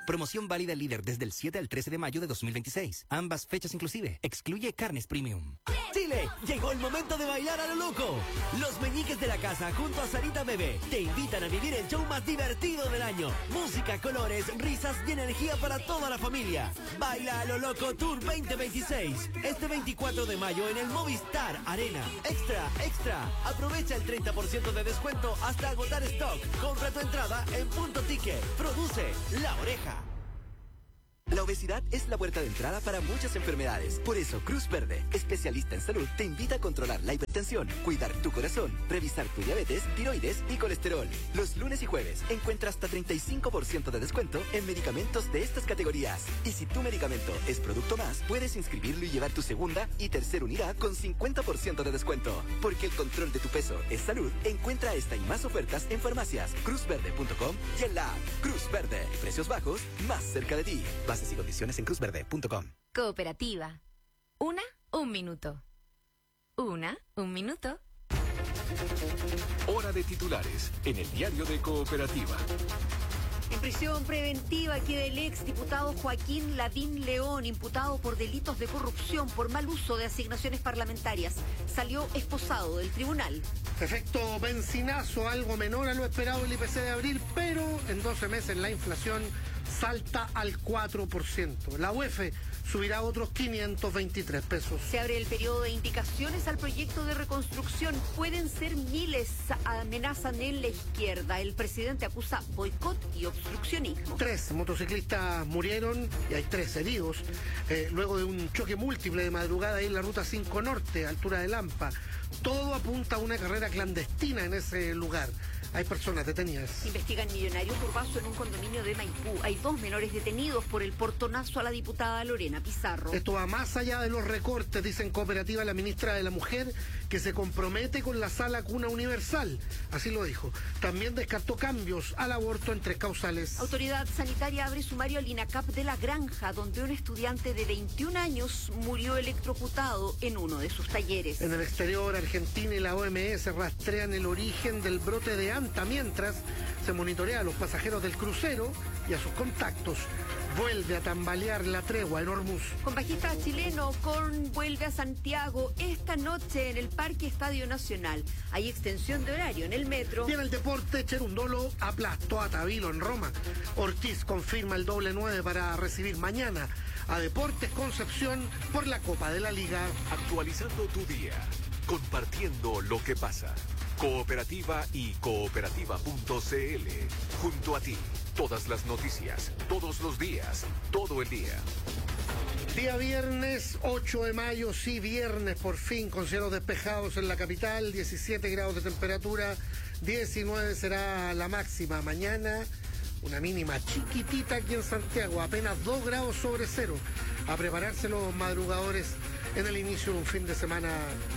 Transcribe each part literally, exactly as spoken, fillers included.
Promoción válida líder desde el siete al trece de mayo de dos mil veintiséis. Ambas fechas inclusive. Excluye carnes premium. Chile, llegó el momento de bailar a lo loco. Los meñiques de la casa junto a Sarita Bebé te invitan a vivir el show más divertido del año. Música, colores, risas y energía para toda la familia. Baila a lo loco Tour veinte veintiséis. Este veinticuatro de mayo en el Movistar Arena. Extra, extra. Aprovecha el treinta por ciento de descuento hasta agotar stock. Compra tu entrada en Punto Ticket. Produce La Oreja. La obesidad es la puerta de entrada para muchas enfermedades. Por eso, Cruz Verde, especialista en salud, te invita a controlar la hipertensión, cuidar tu corazón, revisar tu diabetes, tiroides y colesterol. Los lunes y jueves encuentra hasta treinta y cinco por ciento de descuento en medicamentos de estas categorías. Y si tu medicamento es producto más, puedes inscribirlo y llevar tu segunda y tercera unidad con cincuenta por ciento de descuento. Porque el control de tu peso es salud. Encuentra esta y más ofertas en farmacias, cruz verde punto com y en la app Cruz Verde. Precios bajos, más cerca de ti. Bases y condiciones en cruz verde punto com. Cooperativa. Una, un minuto. Una, un minuto. Hora de titulares en el diario de Cooperativa. En prisión preventiva queda el ex diputado Joaquín Lavín León, imputado por delitos de corrupción por mal uso de asignaciones parlamentarias. Salió esposado del tribunal. Efecto benzinazo, algo menor a lo esperado el I P C de abril, pero en doce meses la inflación salta al cuatro por ciento. La U E F subirá otros quinientos veintitrés pesos. Se abre el periodo de indicaciones al proyecto de reconstrucción. Pueden ser miles, amenazan en la izquierda. El presidente acusa boicot y obstruccionismo. Tres motociclistas murieron y hay tres heridos eh, luego de un choque múltiple de madrugada ahí en la ruta cinco Norte, altura de Lampa. Todo apunta a una carrera clandestina en ese lugar. Hay personas detenidas. Investigan millonario turbazo en un condominio de Maipú. Hay dos menores detenidos por el portonazo a la diputada Lorena Pizarro. Esto va más allá de los recortes, dice en Cooperativa la ministra de la Mujer, que se compromete con la sala cuna universal. Así lo dijo. También descartó cambios al aborto en tres causales. Autoridad sanitaria abre sumario al INACAP de La Granja, donde un estudiante de veintiún años murió electrocutado en uno de sus talleres. En el exterior, Argentina y la O M S rastrean el origen del brote de anta, mientras se monitorea a los pasajeros del crucero y a sus contactos. Vuelve a tambalear la tregua en Hormuz. Compañista chileno, Korn vuelve a Santiago esta noche en el Parque Estadio Nacional. Hay extensión de horario en el metro. Y en el deporte, Cherundolo aplastó a Tavilo en Roma. Ortiz confirma el doble nueve para recibir mañana a Deportes Concepción por la Copa de la Liga. Actualizando tu día, compartiendo lo que pasa. Cooperativa y cooperativa punto c l. Junto a ti, todas las noticias, todos los días, todo el día. Día viernes, ocho de mayo, sí, viernes, por fin, con cielos despejados en la capital, diecisiete grados de temperatura, diecinueve será la máxima. Mañana, una mínima chiquitita aquí en Santiago, apenas dos grados sobre cero. A prepararse los madrugadores en el inicio de un fin de semana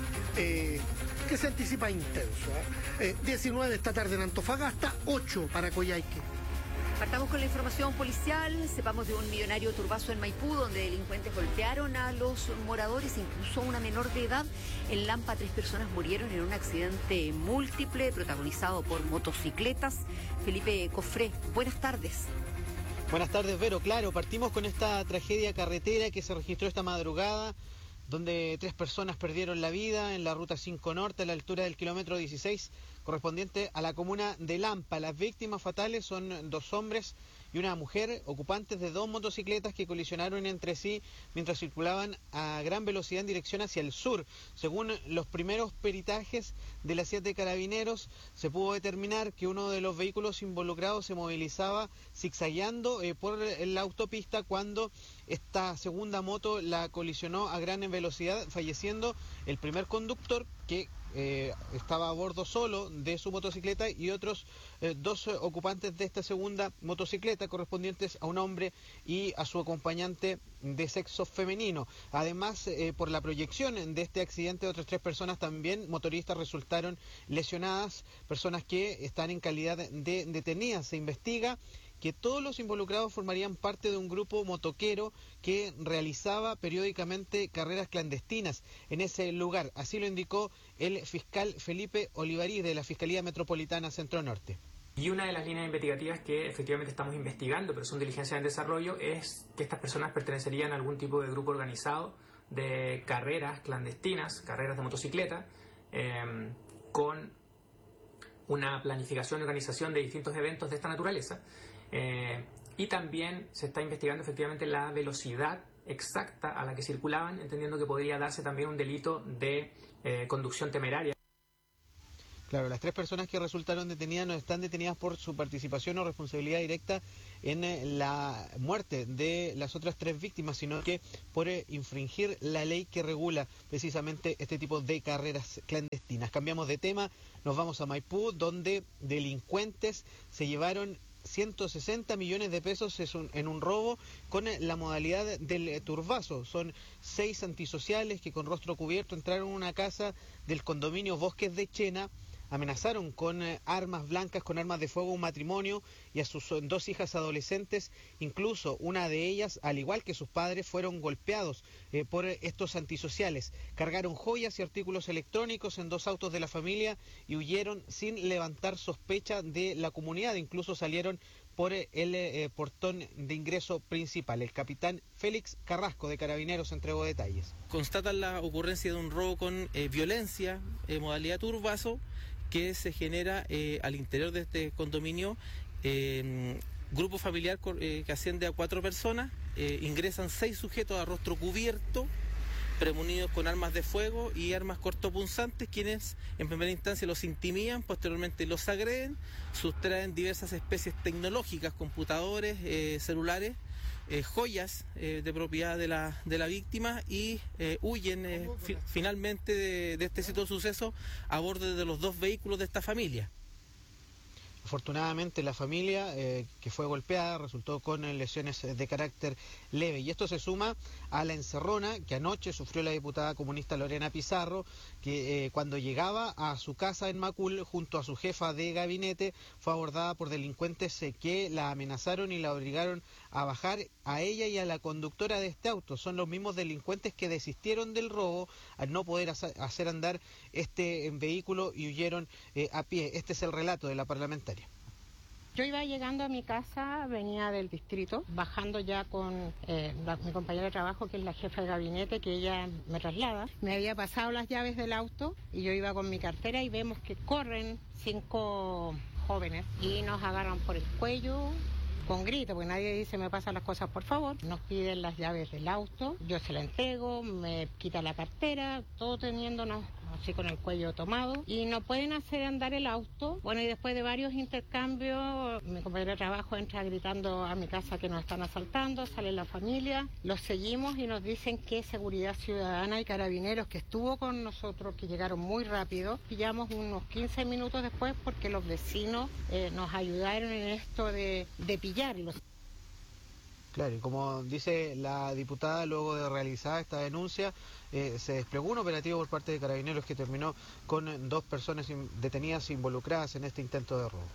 eh, que se anticipa intenso. ¿eh? Eh, diecinueve esta tarde en Antofagasta, ocho para Coyhaique. Partamos con la información policial. Sepamos de un millonario turbazo en Maipú, donde delincuentes golpearon a los moradores, incluso a una menor de edad. En Lampa, tres personas murieron en un accidente múltiple protagonizado por motocicletas. Felipe Cofré, buenas tardes. Buenas tardes, Vero. Claro, partimos con esta tragedia carretera que se registró esta madrugada, donde tres personas perdieron la vida en la ruta cinco Norte a la altura del kilómetro dieciséis, correspondiente a la comuna de Lampa. Las víctimas fatales son dos hombres y una mujer, ocupantes de dos motocicletas que colisionaron entre sí mientras circulaban a gran velocidad en dirección hacia el sur. Según los primeros peritajes de las siete carabineros, se pudo determinar que uno de los vehículos involucrados se movilizaba zigzagueando eh, por la autopista cuando esta segunda moto la colisionó a gran velocidad, falleciendo el primer conductor, que eh, estaba a bordo solo de su motocicleta, y otros eh, dos eh, ocupantes de esta segunda motocicleta, correspondientes a un hombre y a su acompañante de sexo femenino. Además, eh, por la proyección de este accidente, otras tres personas también, motoristas, resultaron lesionadas, personas que están en calidad de detenidas. Se investiga que todos los involucrados formarían parte de un grupo motoquero que realizaba periódicamente carreras clandestinas en ese lugar. Así lo indicó el fiscal Felipe Olivarí de la Fiscalía Metropolitana Centro Norte. Y una de las líneas investigativas que efectivamente estamos investigando, pero son diligencias en desarrollo, es que estas personas pertenecerían a algún tipo de grupo organizado de carreras clandestinas, carreras de motocicleta, eh, con una planificación y organización de distintos eventos de esta naturaleza. Eh, y también se está investigando efectivamente la velocidad exacta a la que circulaban, entendiendo que podría darse también un delito de eh, conducción temeraria. Claro, las tres personas que resultaron detenidas no están detenidas por su participación o responsabilidad directa en eh, la muerte de las otras tres víctimas, sino que por eh, infringir la ley que regula precisamente este tipo de carreras clandestinas. Cambiamos de tema, nos vamos a Maipú, donde delincuentes se llevaron ciento sesenta millones de pesos en un robo con la modalidad del turbazo. Son seis antisociales que con rostro cubierto entraron a una casa del condominio Bosques de Chena, amenazaron con eh, armas blancas, con armas de fuego, un matrimonio y a sus eh, dos hijas adolescentes. Incluso una de ellas, al igual que sus padres, fueron golpeados eh, por eh, estos antisociales. Cargaron joyas y artículos electrónicos en dos autos de la familia y huyeron sin levantar sospecha de la comunidad. Incluso salieron por eh, el eh, portón de ingreso principal. El capitán Félix Carrasco de Carabineros entregó detalles. Constatan la ocurrencia de un robo con eh, violencia, eh, modalidad turbazo, que se genera eh, al interior de este condominio. Eh, grupo familiar eh, que asciende a cuatro personas, eh, ingresan seis sujetos a rostro cubierto, premunidos con armas de fuego y armas cortopunzantes, quienes en primera instancia los intimidan, posteriormente los agreden, sustraen diversas especies tecnológicas, computadores, eh, celulares, Eh, joyas eh, de propiedad de la, de la víctima y eh, huyen eh, fi finalmente de, de este sitio de suceso a bordo de los dos vehículos de esta familia. Afortunadamente la familia eh, que fue golpeada resultó con eh, lesiones de carácter leve, y esto se suma a la encerrona que anoche sufrió la diputada comunista Lorena Pizarro, que eh, cuando llegaba a su casa en Macul junto a su jefa de gabinete fue abordada por delincuentes eh, que la amenazaron y la obligaron a bajar a ella y a la conductora de este auto. Son los mismos delincuentes que desistieron del robo al no poder hacer andar este eh, vehículo y huyeron eh, a pie. Este es el relato de la parlamentaria. Yo iba llegando a mi casa, venía del distrito, bajando ya con eh, la, mi compañera de trabajo, que es la jefa de gabinete, que ella me traslada. Me había pasado las llaves del auto y yo iba con mi cartera y vemos que corren cinco jóvenes y nos agarran por el cuello con grito, porque nadie dice me pasan las cosas por favor. Nos piden las llaves del auto, yo se la entrego, me quita la cartera, todo teniéndonos así con el cuello tomado, y no pueden hacer andar el auto. Bueno, y después de varios intercambios, mi compañero de trabajo entra gritando a mi casa que nos están asaltando, sale la familia, los seguimos y nos dicen que Seguridad Ciudadana y Carabineros, que estuvo con nosotros, que llegaron muy rápido, pillamos unos quince minutos después porque los vecinos eh, nos ayudaron en esto de, de pillarlos. Claro, y como dice la diputada, luego de realizar esta denuncia, eh, se desplegó un operativo por parte de Carabineros que terminó con dos personas detenidas involucradas en este intento de robo.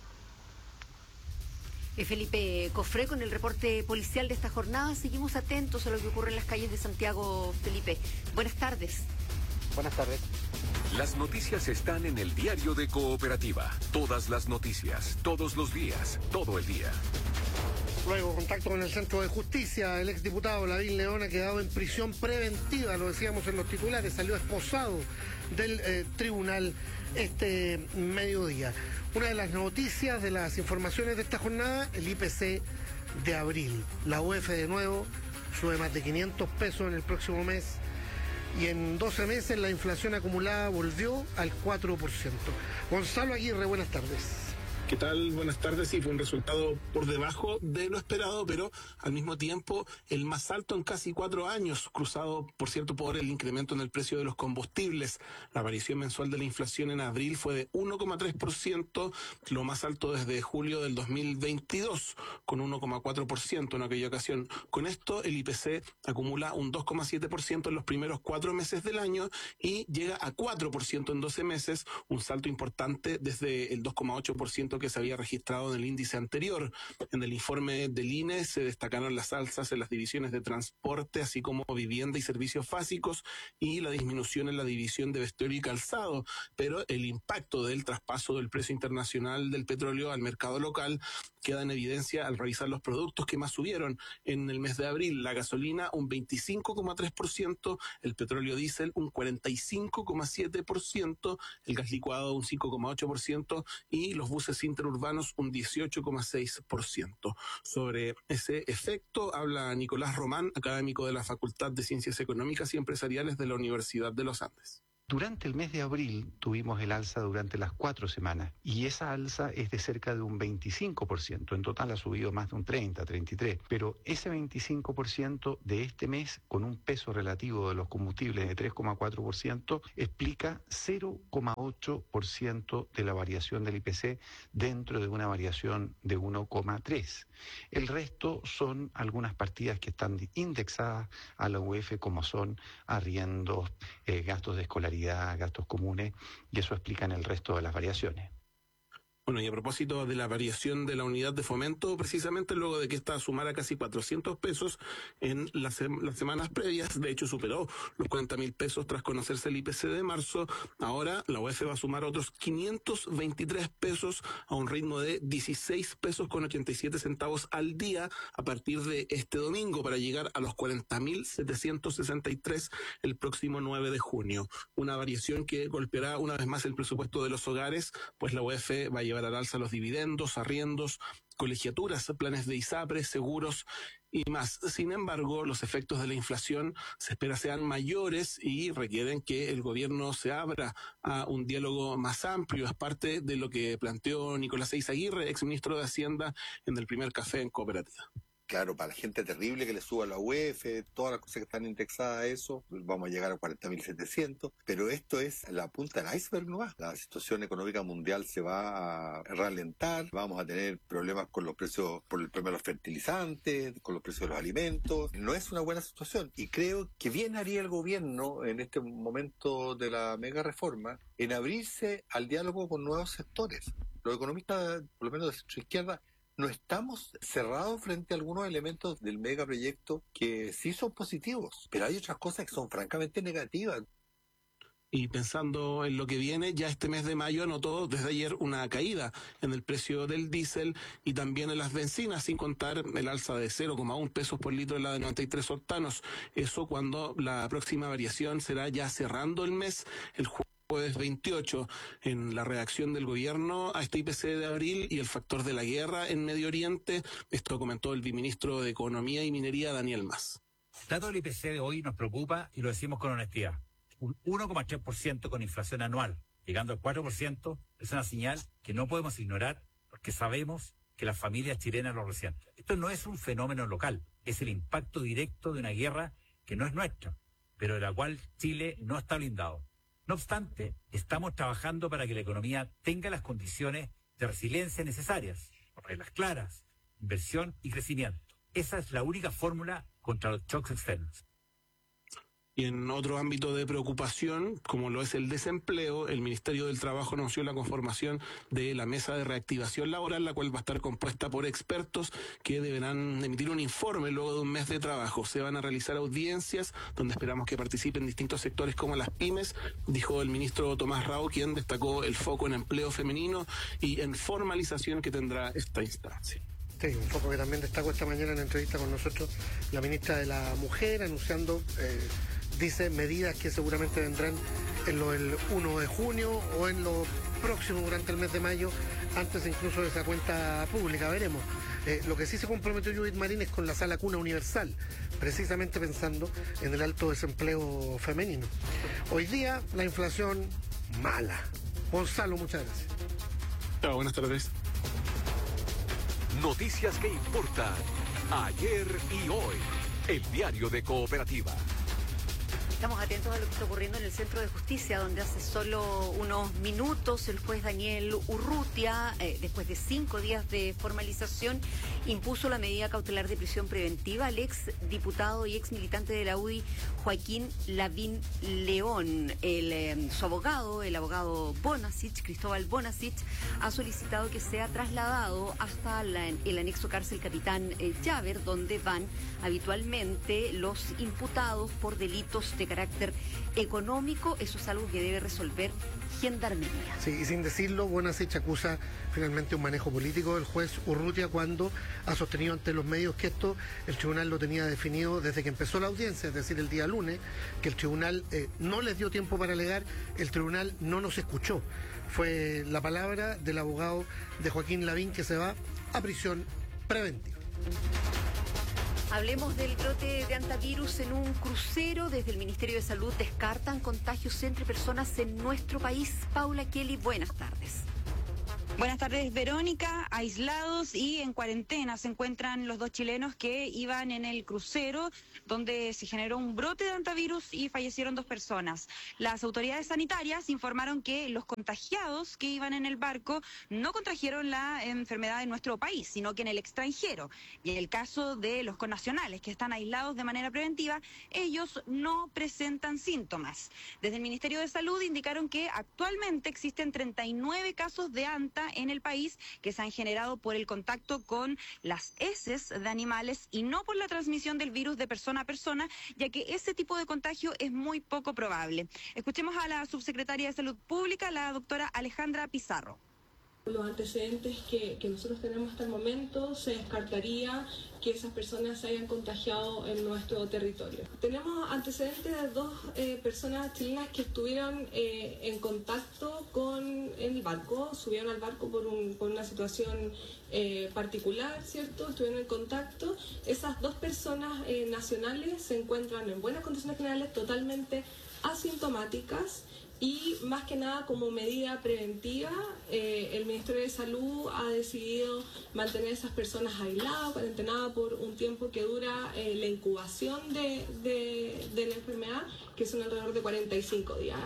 Eh, Felipe Cofré con el reporte policial de esta jornada. Seguimos atentos a lo que ocurre en las calles de Santiago. Felipe, buenas tardes. Buenas tardes. Las noticias están en el diario de Cooperativa. Todas las noticias, todos los días, todo el día. Luego, contacto con el Centro de Justicia, el exdiputado Lavín León ha quedado en prisión preventiva, lo decíamos en los titulares, salió esposado del eh, tribunal este mediodía. Una de las noticias, de las informaciones de esta jornada, el I P C de abril. La U E F de nuevo sube más de quinientos pesos en el próximo mes y en doce meses la inflación acumulada volvió al cuatro por ciento. Gonzalo Aguirre, buenas tardes. ¿Qué tal? Buenas tardes. Sí, fue un resultado por debajo de lo esperado, pero al mismo tiempo el más alto en casi cuatro años, cruzado, por cierto, por el incremento en el precio de los combustibles. La variación mensual de la inflación en abril fue de uno coma tres por ciento, lo más alto desde julio del dos mil veintidós, con uno coma cuatro por ciento en aquella ocasión. Con esto, el I P C acumula un dos coma siete por ciento en los primeros cuatro meses del año y llega a cuatro por ciento en doce meses, un salto importante desde el dos coma ocho por ciento ciento que se había registrado en el índice anterior. En el informe del I N E se destacaron las alzas en las divisiones de transporte, así como vivienda y servicios básicos, y la disminución en la división de vestuario y calzado, pero el impacto del traspaso del precio internacional del petróleo al mercado local queda en evidencia al revisar los productos que más subieron. En el mes de abril, la gasolina un veinticinco coma tres por ciento, el petróleo diésel un cuarenta y cinco coma siete por ciento, el gas licuado un cinco coma ocho por ciento y los buses interurbanos un dieciocho coma seis por ciento. Sobre ese efecto habla Nicolás Román, académico de la Facultad de Ciencias Económicas y Empresariales de la Universidad de los Andes. Durante el mes de abril tuvimos el alza durante las cuatro semanas y esa alza es de cerca de un veinticinco por ciento. En total ha subido más de un treinta, treinta y tres. Pero ese veinticinco por ciento de este mes, con un peso relativo de los combustibles de tres coma cuatro por ciento, explica cero coma ocho por ciento de la variación del I P C dentro de una variación de uno coma tres. El resto son algunas partidas que están indexadas a la U E F, como son arriendos, eh, gastos de escolaridad, gastos comunes, y eso explica en el resto de las variaciones. Bueno, y a propósito de la variación de la unidad de fomento, precisamente luego de que esta sumara casi cuatrocientos pesos en las, las semanas previas, de hecho superó los cuarenta mil pesos tras conocerse el I P C de marzo, ahora la U E F va a sumar otros quinientos veintitrés pesos a un ritmo de dieciséis pesos con ochenta y siete centavos al día a partir de este domingo para llegar a los cuarenta mil setecientos sesenta y tres el próximo nueve de junio. Una variación que golpeará una vez más el presupuesto de los hogares, pues la U E F va a llevar al alza los dividendos, arriendos, colegiaturas, planes de ISAPRE, seguros y más. Sin embargo, los efectos de la inflación se espera sean mayores y requieren que el gobierno se abra a un diálogo más amplio. Es parte de lo que planteó Nicolás Eizaguirre, exministro de Hacienda, en el primer café en Cooperativa. Claro, para la gente terrible que le suba la U E F, todas las cosas que están indexadas a eso, vamos a llegar a cuarenta mil setecientos, pero esto es la punta del iceberg, ¿no? La situación económica mundial se va a ralentar, vamos a tener problemas con los precios, por el problema de los fertilizantes, con los precios de los alimentos, no es una buena situación, y creo que bien haría el gobierno en este momento de la mega reforma en abrirse al diálogo con nuevos sectores. Los economistas, por lo menos de centro izquierda, no estamos cerrados frente a algunos elementos del megaproyecto que sí son positivos, pero hay otras cosas que son francamente negativas. Y pensando en lo que viene, ya este mes de mayo anotó desde ayer una caída en el precio del diésel y también en las bencinas, sin contar el alza de cero coma uno pesos por litro en la de noventa y tres octanos. Eso cuando la próxima variación será ya cerrando el mes, el jueves. Jueves veintiocho, en la reacción del gobierno a este I P C de abril y el factor de la guerra en Medio Oriente. Esto comentó el viceministro de Economía y Minería, Daniel Mas. El dato del I P C de hoy nos preocupa y lo decimos con honestidad. Un uno coma tres por ciento con inflación anual, llegando al cuatro por ciento, es una señal que no podemos ignorar porque sabemos que las familias chilenas lo resienten. Esto no es un fenómeno local, es el impacto directo de una guerra que no es nuestra, pero de la cual Chile no está blindado. No obstante, estamos trabajando para que la economía tenga las condiciones de resiliencia necesarias, reglas claras, inversión y crecimiento. Esa es la única fórmula contra los shocks externos. Y en otro ámbito de preocupación, como lo es el desempleo, el Ministerio del Trabajo anunció la conformación de la Mesa de Reactivación Laboral, la cual va a estar compuesta por expertos que deberán emitir un informe luego de un mes de trabajo. Se van a realizar audiencias donde esperamos que participen distintos sectores como las pymes, dijo el ministro Tomás Rao, quien destacó el foco en empleo femenino y en formalización que tendrá esta instancia. Sí, un foco que también destacó esta mañana en la entrevista con nosotros la ministra de la Mujer, anunciando... Eh, dice medidas que seguramente vendrán en lo del uno de junio o en lo próximo durante el mes de mayo, antes incluso de esa cuenta pública, veremos. Eh, lo que sí se comprometió Judith Marín es con la sala cuna universal, precisamente pensando en el alto desempleo femenino. Hoy día la inflación mala. Gonzalo, muchas gracias. Chao, buenas tardes. Noticias que importan ayer y hoy. El diario de Cooperativa. Estamos atentos a lo que está ocurriendo en el Centro de Justicia, donde hace solo unos minutos el juez Daniel Urrutia, eh, después de cinco días de formalización, impuso la medida cautelar de prisión preventiva al ex diputado y ex militante de la U D I, Joaquín Lavín León. El, eh, su abogado, el abogado Bonasich, Cristóbal Bonasich, ha solicitado que sea trasladado hasta la, el anexo cárcel Capitán eh, Llaver, donde van habitualmente los imputados por delitos de carácter económico. Eso es algo que debe resolver Gendarmería. Sí, y sin decirlo, Bonasich acusa finalmente un manejo político del juez Urrutia cuando ha sostenido ante los medios que esto el tribunal lo tenía definido desde que empezó la audiencia, es decir, el día lunes, que el tribunal eh, no les dio tiempo para alegar, el tribunal no nos escuchó. Fue la palabra del abogado de Joaquín Lavín, que se va a prisión preventiva. Hablemos del brote de antivirus en un crucero. Desde el Ministerio de Salud descartan contagios entre personas en nuestro país. Paula Kelly, buenas tardes. Buenas tardes, Verónica. Aislados y en cuarentena se encuentran los dos chilenos que iban en el crucero, donde se generó un brote de antivirus y fallecieron dos personas. Las autoridades sanitarias informaron que los contagiados que iban en el barco no contrajeron la enfermedad en nuestro país, sino que en el extranjero. Y en el caso de los connacionales que están aislados de manera preventiva, ellos no presentan síntomas. Desde el Ministerio de Salud indicaron que actualmente existen treinta y nueve casos de anta en el país que se han generado por el contacto con las heces de animales y no por la transmisión del virus de persona a persona, ya que ese tipo de contagio es muy poco probable. Escuchemos a la subsecretaria de Salud Pública, la doctora Alejandra Pizarro. Los antecedentes que, que nosotros tenemos hasta el momento, se descartaría que esas personas se hayan contagiado en nuestro territorio. Tenemos antecedentes de dos eh, personas chilenas que estuvieron eh, en contacto con el barco, subieron al barco por, un, por una situación eh, particular, ¿cierto? Estuvieron en contacto. Esas dos personas eh, nacionales se encuentran en buenas condiciones generales, totalmente asintomáticas. Y más que nada como medida preventiva, eh, el Ministerio de Salud ha decidido mantener a esas personas aisladas, cuarentenadas por un tiempo que dura eh, la incubación de, de, de la enfermedad, que son alrededor de cuarenta y cinco días.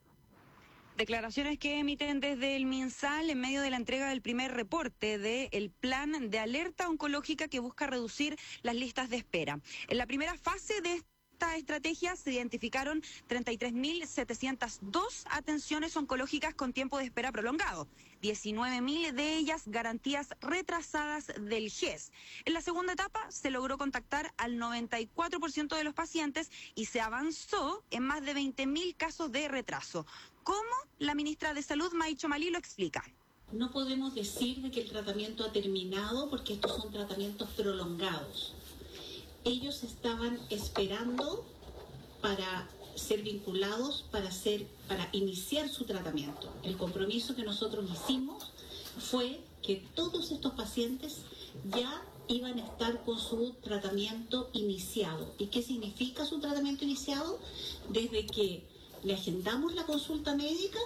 Declaraciones que emiten desde el MinSal en medio de la entrega del primer reporte del plan de alerta oncológica que busca reducir las listas de espera. En la primera fase de esta estrategia se identificaron treinta y tres mil setecientas dos atenciones oncológicas con tiempo de espera prolongado, diecinueve mil de ellas garantías retrasadas del G E S. En la segunda etapa se logró contactar al noventa y cuatro por ciento de los pacientes y se avanzó en más de veinte mil casos de retraso. ¿Cómo? La ministra de Salud, Maicho Malí, lo explica. No podemos decir de que el tratamiento ha terminado porque estos son tratamientos prolongados. Ellos estaban esperando para ser vinculados, para, ser, para iniciar su tratamiento. El compromiso que nosotros hicimos fue que todos estos pacientes ya iban a estar con su tratamiento iniciado. ¿Y qué significa su tratamiento iniciado? Desde que le agendamos la consulta médica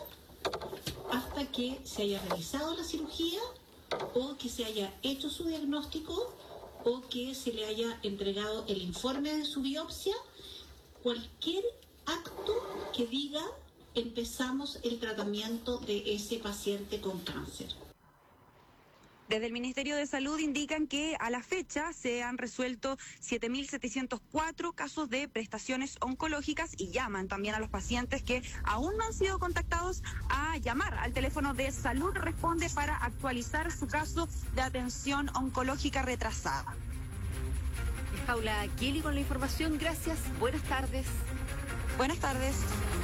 hasta que se haya realizado la cirugía o que se haya hecho su diagnóstico o que se le haya entregado el informe de su biopsia, cualquier acto que diga empezamos el tratamiento de ese paciente con cáncer. Desde el Ministerio de Salud indican que a la fecha se han resuelto siete mil setecientos cuatro casos de prestaciones oncológicas y llaman también a los pacientes que aún no han sido contactados a llamar al teléfono de Salud Responde para actualizar su caso de atención oncológica retrasada. Es Paula Kelly con la información. Gracias. Buenas tardes. Buenas tardes.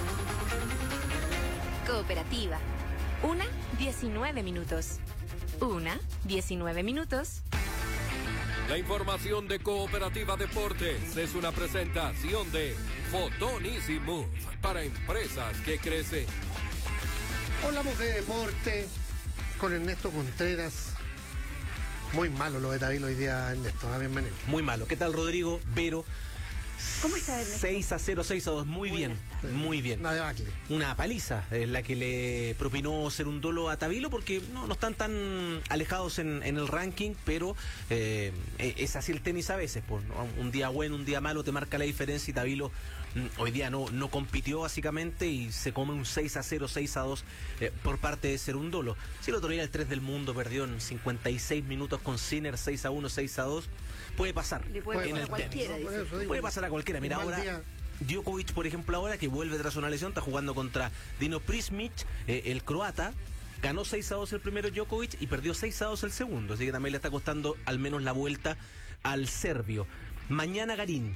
Cooperativa. Una, diecinueve minutos. Una, diecinueve minutos. La información de Cooperativa Deportes es una presentación de Fotonísimo para empresas que crecen. Hablamos de deporte con Ernesto Contreras. Muy malo lo de David hoy día, Ernesto. Bienvenido. Muy malo. ¿Qué tal, Rodrigo? Vero. ¿Cómo está Ernesto? seis a cero, seis a dos, muy bien, muy bien. Una debacle. Una paliza, es la que le propinó Cerúndolo a Tabilo, porque no, no están tan alejados en, en el ranking, pero eh, es así el tenis a veces, pues, ¿no? Un día bueno, un día malo te marca la diferencia, y Tabilo mm, hoy día no, no compitió básicamente y se come un seis a cero, seis a dos eh, por parte de Cerúndolo. Si el otro día el tres del mundo perdió en cincuenta y seis minutos con Sinner, seis a uno, seis a dos, puede pasar. Le puede en pasar el a cualquiera, tenis. dice. Eso digo. Puede pasar a cualquiera. Mira, Un mal ahora día. Djokovic, por ejemplo, ahora que vuelve tras una lesión, está jugando contra Dino Prismic, eh, el croata. Ganó seis a dos el primero Djokovic y perdió seis a dos el segundo. Así que también le está costando al menos la vuelta al serbio. Mañana Garín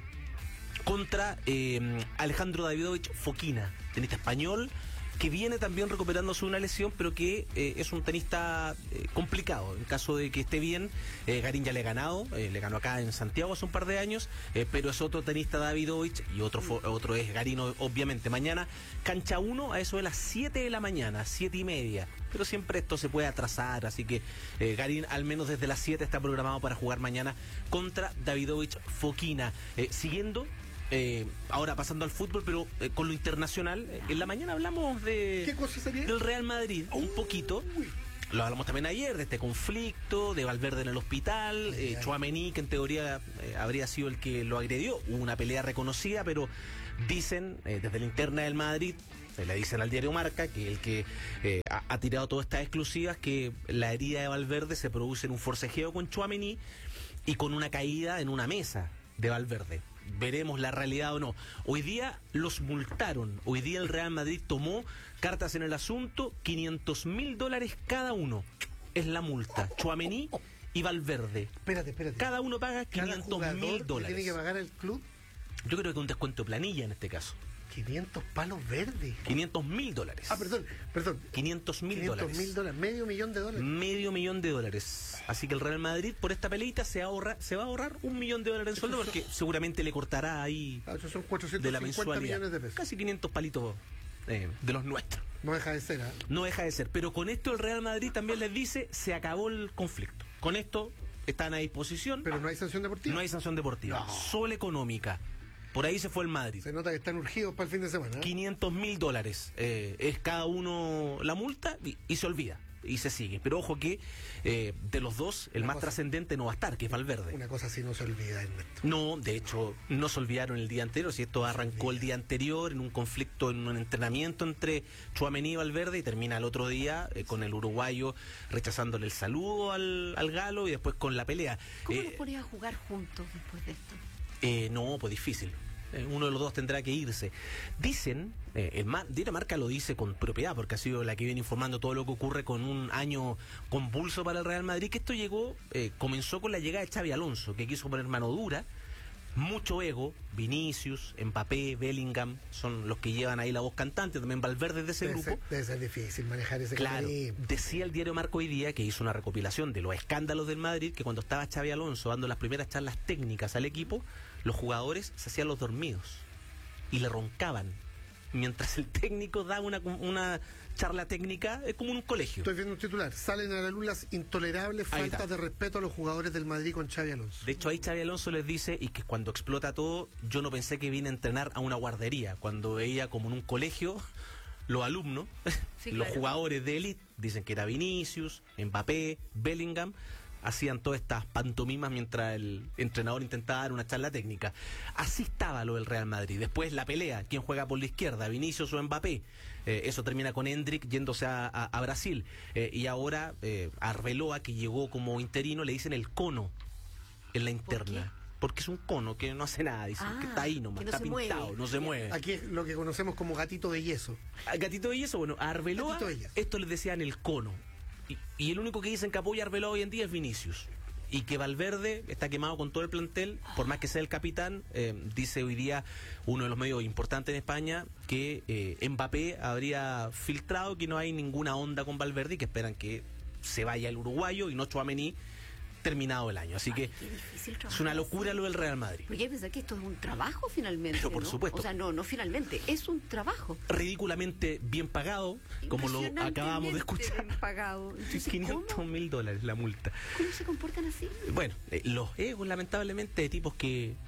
contra eh, Alejandro Davidovich Fokina, tenista español, que viene también recuperándose una lesión, pero que eh, es un tenista eh, complicado. En caso de que esté bien, eh, Garín ya le ha ganado, eh, le ganó acá en Santiago hace un par de años, eh, pero es otro tenista Davidovich y otro fo- otro es Garín, obviamente. Mañana, cancha uno, a eso de las siete de la mañana, siete y media. Pero siempre esto se puede atrasar, así que eh, Garín al menos desde las siete está programado para jugar mañana contra Davidovich Fokina. Eh, siguiendo... Eh, ahora pasando al fútbol, pero eh, con lo internacional, eh, en la mañana hablamos de ¿Qué cosa sería? del Real Madrid, un poquito. Lo hablamos también ayer, de este conflicto, de Valverde en el hospital, eh, Tchouaméni, que en teoría eh, habría sido el que lo agredió. Hubo una pelea reconocida, pero dicen eh, desde la interna del Madrid, se le dicen al diario Marca, que el que eh, ha, ha tirado todas estas exclusivas, que la herida de Valverde se produce en un forcejeo con Tchouaméni y con una caída en una mesa de Valverde. Veremos la realidad o no. Hoy día los multaron. Hoy día el Real Madrid tomó cartas en el asunto, quinientos mil dólares cada uno. Es la multa. Tchouaméni y Valverde. Espérate, espérate. Cada uno paga quinientos mil dólares. ¿Tiene que pagar el club? Yo creo que un descuento de planilla en este caso. quinientos palos verdes. quinientos mil dólares. Ah, perdón, perdón. quinientos mil dólares. mil dólares, medio millón de dólares. Medio millón de dólares. Así que el Real Madrid por esta peleita se ahorra, se va a ahorrar un millón de dólares en sueldo, porque seguramente le cortará ahí Ah, esos son cuatrocientos de la cincuenta mensualidad. millones de pesos. Casi quinientos palitos eh, de los nuestros. No deja de ser, ¿ah? No deja de ser. Pero con esto el Real Madrid también les dice, se acabó el conflicto. Con esto están a disposición. Pero no hay sanción deportiva. No hay sanción deportiva. No. Solo económica. Por ahí se fue el Madrid. Se nota que están urgidos para el fin de semana. ¿eh? quinientos mil dólares eh, es cada uno la multa y, y se olvida. Y se sigue. Pero ojo que eh, de los dos, el Una más cosa- trascendente no va a estar, que es Valverde. Una cosa así no se olvida, Ernesto. No, de hecho, no se olvidaron el día anterior. Si esto arrancó el día anterior en un conflicto, en un entrenamiento entre Tchouaméni y Valverde, y termina el otro día eh, con el uruguayo rechazándole el saludo al, al galo y después con la pelea. ¿Cómo Eh, los pones a jugar juntos después de esto? eh, no, pues difícil. Eh, Uno de los dos tendrá que irse. Dicen, eh, el Mar- Dinamarca lo dice con propiedad, porque ha sido la que viene informando todo lo que ocurre con un año convulso para el Real Madrid, que esto llegó, eh, comenzó con la llegada de Xavi Alonso, que quiso poner mano dura, mucho ego. Vinicius, Mbappé, Bellingham son los que llevan ahí la voz cantante, también Valverde de ese Debe grupo. ser, debe ser difícil manejar ese Claro, camerino. decía el diario Marco hoy día, que hizo una recopilación de los escándalos del Madrid, que cuando estaba Xavi Alonso dando las primeras charlas técnicas al equipo, los jugadores se hacían los dormidos y le roncaban mientras el técnico daba una, una charla técnica, es como en un colegio. Estoy viendo un titular. Salen a la luz las intolerables Ahí faltas está. de respeto a los jugadores del Madrid con Xavi Alonso. De hecho, ahí Xavi Alonso les dice, y que cuando explota todo, yo no pensé que vine a entrenar a una guardería, cuando veía como en un colegio los alumnos, Sí, los claro. jugadores de élite, dicen que era Vinicius, Mbappé, Bellingham, hacían todas estas pantomimas mientras el entrenador intentaba dar una charla técnica. Así estaba lo del Real Madrid. Después la pelea, quién juega por la izquierda, Vinicius o Mbappé. Eh, eso termina con Hendrik yéndose a, a- a Brasil. Eh, y ahora eh, a Arbeloa, que llegó como interino, le dicen el cono en la interna. Porque es un cono que no hace nada, dicen Ah, que está ahí nomás, que no está se pintado, mueve. no se mueve. Aquí es lo que conocemos como gatito de yeso. A Gatito de Yeso, bueno, a Arbeloa, Gatito de Yeso. esto les decían el cono. Y, y el único que dicen que apoya a Arbeloa hoy en día es Vinicius. Y que Valverde está quemado con todo el plantel, por más que sea el capitán. Eh, dice hoy día uno de los medios importantes en España que eh, Mbappé habría filtrado que no hay ninguna onda con Valverde y que esperan que se vaya el uruguayo y no Tchouaméni terminado el año. Así que Qué difícil es trabajar una locura así. lo del Real Madrid. Porque hay que pensar que esto es un trabajo finalmente. Pero por ¿no? supuesto. O sea, no, no finalmente, es un trabajo. Ridículamente bien pagado, como lo acabamos de escuchar. Bien pagado. Entonces, quinientos mil dólares la multa. ¿Cómo se comportan así? Bueno, eh, los egos lamentablemente de tipos que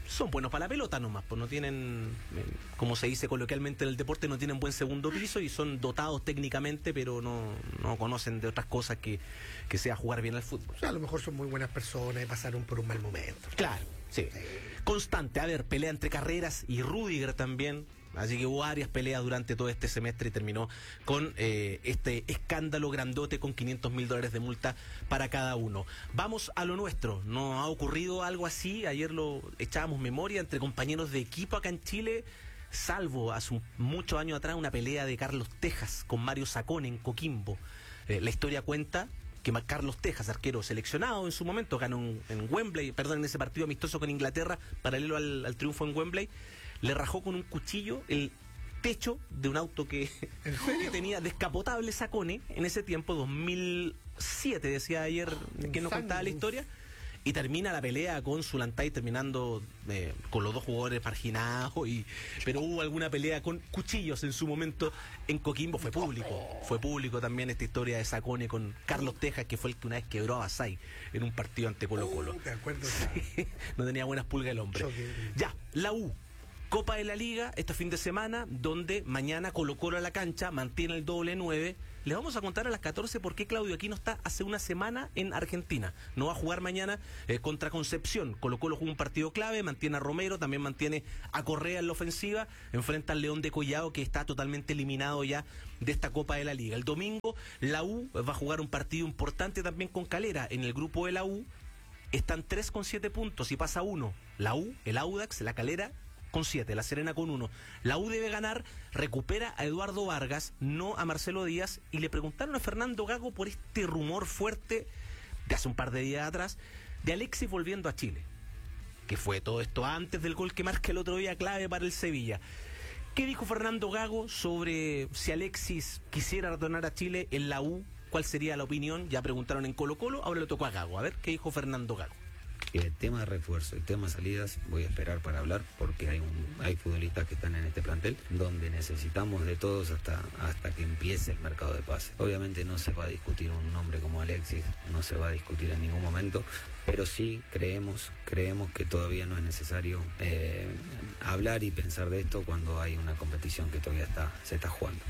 son buenos para la pelota nomás, pues no tienen, como se dice coloquialmente en el deporte, no tienen buen segundo piso y son dotados técnicamente, pero no, no conocen de otras cosas que, que sea jugar bien al fútbol. O sea, a lo mejor son muy buenas personas y pasaron por un mal momento. Claro, sí. Constante, a ver, pelea entre Carreras y Rüdiger también. Así que hubo varias peleas durante todo este semestre y terminó con eh, este escándalo grandote con quinientos mil dólares de multa para cada uno. Vamos a lo nuestro. ¿No ha ocurrido algo así? Ayer lo echábamos memoria entre compañeros de equipo acá en Chile, salvo hace un, muchos años atrás una pelea de Carlos Tejas con Mario Sacone en Coquimbo. Eh, la historia cuenta que Carlos Tejas, arquero seleccionado en su momento, ganó en, en Wembley, perdón, en ese partido amistoso con Inglaterra, paralelo al, al triunfo en Wembley, le rajó con un cuchillo el techo de un auto que, que tenía descapotable Sacone en ese tiempo, dos mil siete, decía ayer que nos contaba la historia, y termina la pelea con Zulantay terminando eh, con los dos jugadores marginados, y, pero hubo alguna pelea con cuchillos en su momento en Coquimbo, fue público, fue público también esta historia de Sacone con Carlos Tejas, que fue el que una vez quebró a Basay en un partido ante Colo Colo. Uh, te acuerdo, sí, no tenía buenas pulgas el hombre. Ya, la U. Copa de la Liga, este fin de semana, donde mañana Colo Colo a la cancha, mantiene el doble nueve. Les vamos a contar a las catorce por qué Claudio Aquino está hace una semana en Argentina. No va a jugar mañana eh, contra Concepción. Colo Colo juega un partido clave, mantiene a Romero, también mantiene a Correa en la ofensiva, enfrenta al León de Collado, que está totalmente eliminado ya de esta Copa de la Liga. El domingo la U va a jugar un partido importante también con Calera. En el grupo de la U están tres con siete puntos y pasa uno. La U, el Audax, la Calera con siete, La Serena con uno. La U debe ganar, recupera a Eduardo Vargas, no a Marcelo Díaz, y le preguntaron a Fernando Gago por este rumor fuerte de hace un par de días atrás de Alexis volviendo a Chile, que fue todo esto antes del gol que marca el otro día clave para el Sevilla. ¿Qué dijo Fernando Gago sobre si Alexis quisiera retornar a Chile en la U? ¿Cuál sería la opinión? Ya preguntaron en Colo Colo, ahora le tocó a Gago. A ver, ¿qué dijo Fernando Gago? El tema de refuerzo, el tema de salidas, voy a esperar para hablar porque hay un, hay futbolistas que están en este plantel donde necesitamos de todos hasta, hasta que empiece el mercado de pases. Obviamente no se va a discutir un nombre como Alexis, no se va a discutir en ningún momento, pero sí creemos, creemos que todavía no es necesario eh, hablar y pensar de esto cuando hay una competición que todavía está, se está jugando.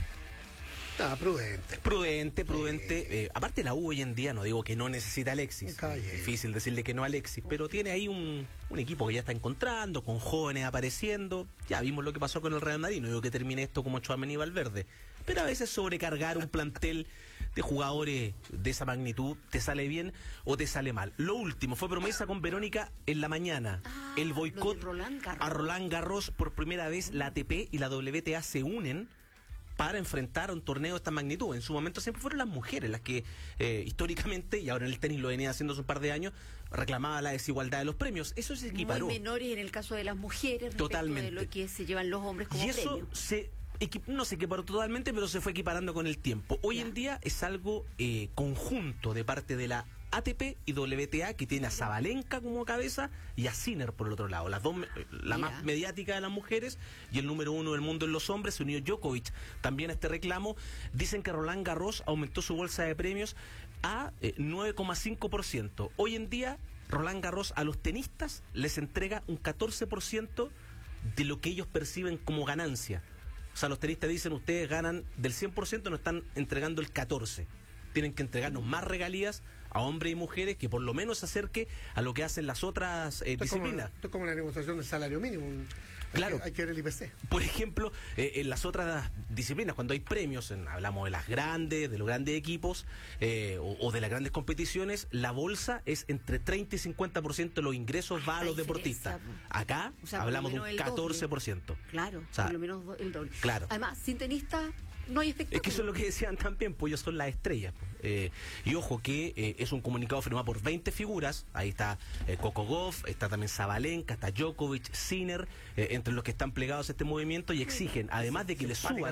Ah, prudente. Prudente, prudente. Sí. Eh, aparte la U hoy en día, no digo que no necesita a Alexis. Es difícil decirle que no a Alexis, pero tiene ahí un, un equipo que ya está encontrando, con jóvenes apareciendo. Ya vimos lo que pasó con el Real Madrid. No digo que termine esto como Tchouaméni y Valverde, pero a veces sobrecargar un plantel de jugadores de esa magnitud te sale bien o te sale mal. Lo último, fue promesa con Verónica en la mañana. Ah, el boicot a Roland Garros. Por primera vez la A T P y la W T A se unen para enfrentar a un torneo de esta magnitud. En su momento siempre fueron las mujeres las que eh, históricamente, y ahora en el tenis lo venía haciendo hace un par de años, reclamaba la desigualdad de los premios. Eso se equiparó. Muy menores en el caso de las mujeres respecto totalmente de lo que se llevan los hombres como y eso premio. se no se equiparó totalmente, pero se fue equiparando con el tiempo. Hoy ya. en día es algo eh, conjunto de parte de la A T P y W T A, que tiene a Zabalenka como cabeza y a Sinner por el otro lado. Las dos, la Mira. más mediática de las mujeres y el número uno del mundo en los hombres. Se unió Djokovic también a este reclamo. Dicen que Roland Garros aumentó su bolsa de premios a eh, nueve coma cinco por ciento. Hoy en día Roland Garros a los tenistas les entrega un catorce por ciento de lo que ellos perciben como ganancia. O sea, los tenistas dicen, ustedes ganan del cien por ciento, nos están entregando el catorce por ciento. Tienen que entregarnos más regalías a hombres y mujeres que por lo menos se acerque a lo que hacen las otras eh, disciplinas. Esto es como la negociación del salario mínimo. Claro. Hay que, hay que ver el I P C. Por ejemplo, eh, en las otras disciplinas, cuando hay premios, en, hablamos de las grandes, de los grandes equipos eh, o, o de las grandes competiciones, la bolsa es entre treinta y cincuenta por ciento de los ingresos va a los deportistas. Acá o sea, hablamos de un catorce por ciento. Claro, o sea, por lo menos el doble. Claro. Además, sin tenistas no hay espectáculo. Es que eso es lo que decían también, pues ellos son las estrellas. Eh, y ojo que eh, es un comunicado firmado por veinte figuras. Ahí está eh, Coco Gauff, está también Zabalenka, está Djokovic, Sinner, eh, entre los que están plegados a este movimiento, y exigen, además de que le suban,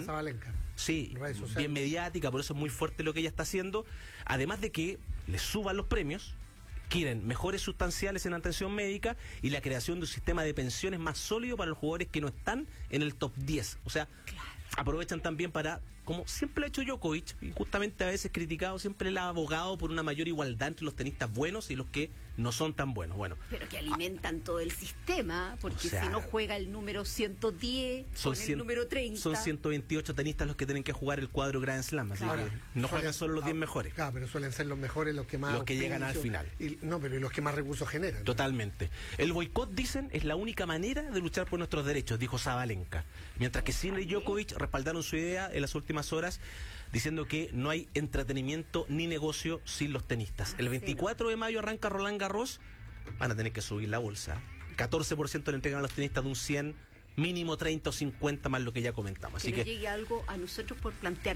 sí, bien mediática, por eso es muy fuerte lo que ella está haciendo, además de que le suban los premios, quieren mejores sustanciales en atención médica y la creación de un sistema de pensiones más sólido para los jugadores que no están en el top diez. O sea, claro, aprovechan también para como siempre lo ha hecho Djokovic, y justamente a veces criticado, siempre él ha abogado por una mayor igualdad entre los tenistas buenos y los que no son tan buenos. Bueno, pero que alimentan todo el sistema, porque o sea, si no juega el número ciento diez son con el cien, número treinta. Son ciento veintiocho tenistas los que tienen que jugar el cuadro Grand Slam, así Claro. que no juegan solo los diez mejores. Claro, pero suelen ser los mejores los que más... Los que llegan al final. Y, no, pero y los que más recursos generan. Totalmente. El boicot, dicen, es la única manera de luchar por nuestros derechos, dijo Sabalenka. Mientras que Sinner y Djokovic respaldaron su idea en las últimas horas, diciendo que no hay entretenimiento ni negocio sin los tenistas. El veinticuatro de mayo arranca Roland Garros, van a tener que subir la bolsa. catorce por ciento le entregan a los tenistas de un cien, mínimo treinta o cincuenta más lo que ya comentamos. Que Así no que llegue algo a nosotros por plantear